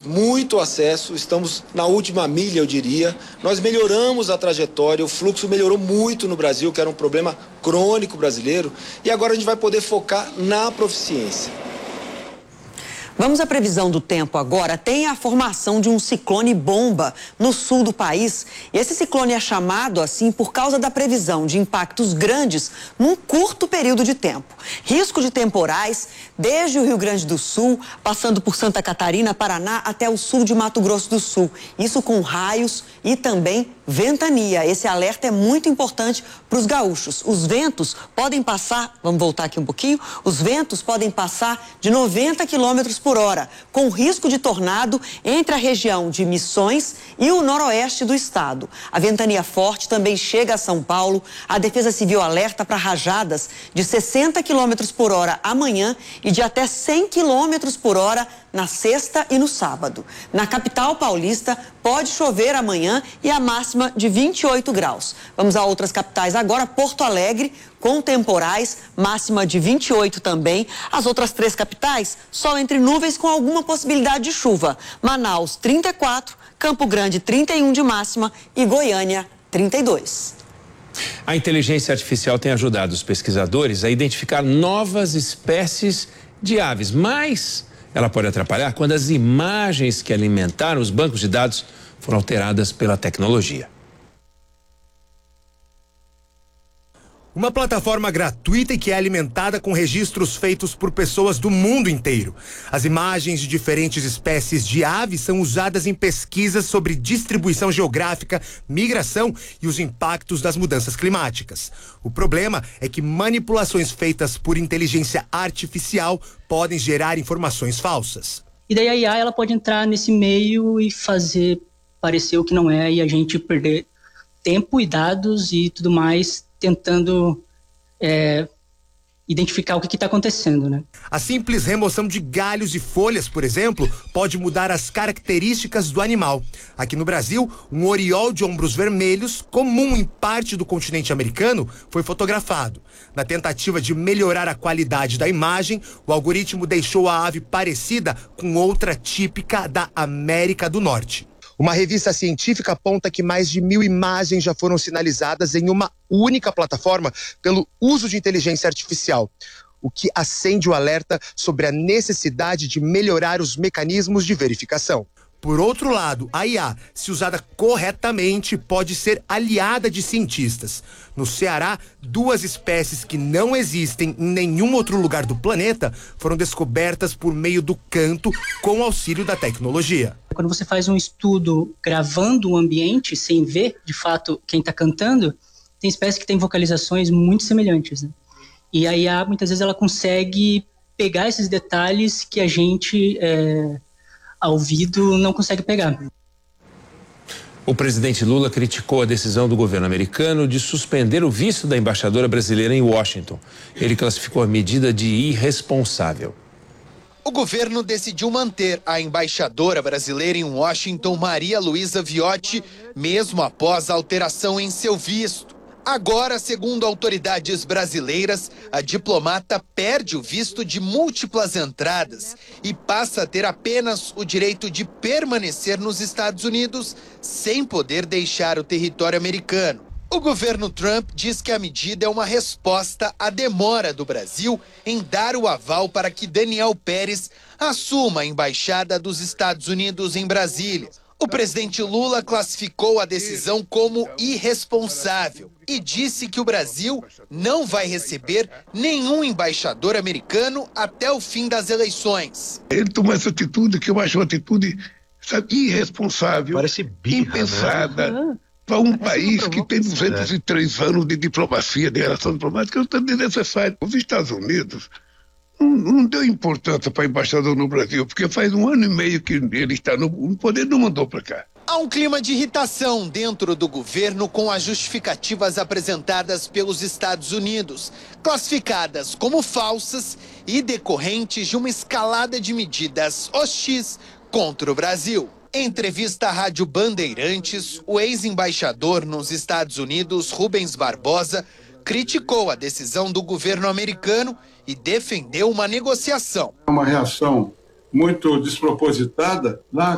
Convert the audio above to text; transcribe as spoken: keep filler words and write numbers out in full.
muito acesso, estamos na última milha, eu diria. Nós melhoramos a trajetória, o fluxo melhorou muito no Brasil, que era um problema crônico brasileiro, e agora a gente vai poder focar na proficiência. Vamos à previsão do tempo agora. Tem a formação de um ciclone bomba no sul do país. E esse ciclone é chamado assim por causa da previsão de impactos grandes num curto período de tempo. Risco de temporais desde o Rio Grande do Sul, passando por Santa Catarina, Paraná, até o sul de Mato Grosso do Sul. Isso com raios e também ventania. Esse alerta é muito importante para os gaúchos. Os ventos podem passar, vamos voltar aqui um pouquinho, os ventos podem passar de noventa quilômetros por hora, com risco de tornado entre a região de Missões e o noroeste do estado. A ventania forte também chega a São Paulo. A Defesa Civil alerta para rajadas de sessenta quilômetros por hora amanhã e de até cem quilômetros por hora na sexta e no sábado. Na capital paulista, pode chover amanhã e a máxima de vinte e oito graus. Vamos a outras capitais agora. Porto Alegre, com temporais, máxima de vinte e oito também. As outras três capitais, sol entre nuvens com alguma possibilidade de chuva. Manaus, trinta e quatro, Campo Grande, trinta e um de máxima e Goiânia, trinta e dois. A inteligência artificial tem ajudado os pesquisadores a identificar novas espécies de aves, mas ela pode atrapalhar quando as imagens que alimentaram os bancos de dados foram alteradas pela tecnologia. Uma plataforma gratuita e que é alimentada com registros feitos por pessoas do mundo inteiro. As imagens de diferentes espécies de aves são usadas em pesquisas sobre distribuição geográfica, migração e os impactos das mudanças climáticas. O problema é que manipulações feitas por inteligência artificial podem gerar informações falsas. E daí a I A ela pode entrar nesse meio e fazer parecer o que não é e a gente perder tempo e dados e tudo mais tentando é, identificar o que está acontecendo, né? A simples remoção de galhos e folhas, por exemplo, pode mudar as características do animal. Aqui no Brasil, um oriol de ombros vermelhos, comum em parte do continente americano, foi fotografado. Na tentativa de melhorar a qualidade da imagem, o algoritmo deixou a ave parecida com outra típica da América do Norte. Uma revista científica aponta que mais de mil imagens já foram sinalizadas em uma única plataforma pelo uso de inteligência artificial, o que acende o alerta sobre a necessidade de melhorar os mecanismos de verificação. Por outro lado, a I A, se usada corretamente, pode ser aliada de cientistas. No Ceará, duas espécies que não existem em nenhum outro lugar do planeta foram descobertas por meio do canto com auxílio da tecnologia. Quando você faz um estudo gravando o ambiente sem ver, de fato, quem está cantando, tem espécies que têm vocalizações muito semelhantes, né? E a I A, muitas vezes, ela consegue pegar esses detalhes que a gente... É... ao ouvido não consegue pegar. O presidente Lula criticou a decisão do governo americano de suspender o visto da embaixadora brasileira em Washington. Ele classificou a medida de irresponsável. O governo decidiu manter a embaixadora brasileira em Washington, Maria Luísa Viotti, mesmo após a alteração em seu visto. Agora, segundo autoridades brasileiras, a diplomata perde o visto de múltiplas entradas e passa a ter apenas o direito de permanecer nos Estados Unidos sem poder deixar o território americano. O governo Trump diz que a medida é uma resposta à demora do Brasil em dar o aval para que Daniel Pérez assuma a embaixada dos Estados Unidos em Brasília. O presidente Lula classificou a decisão como irresponsável e disse que o Brasil não vai receber nenhum embaixador americano até o fim das eleições. Ele tomou essa atitude que eu acho uma atitude, sabe, irresponsável, parece birra, impensada, né? Para um país que tem duzentos e três anos de diplomacia, de relação diplomática, é desnecessário. Os Estados Unidos não, não deu importância para embaixador no Brasil, porque faz um ano e meio que ele está no, no poder, não mandou para cá. Há um clima de irritação dentro do governo com as justificativas apresentadas pelos Estados Unidos, classificadas como falsas e decorrentes de uma escalada de medidas hostis contra o Brasil. Em entrevista à Rádio Bandeirantes, o ex-embaixador nos Estados Unidos, Rubens Barbosa, criticou a decisão do governo americano e defendeu uma negociação. Uma reação muito despropositada lá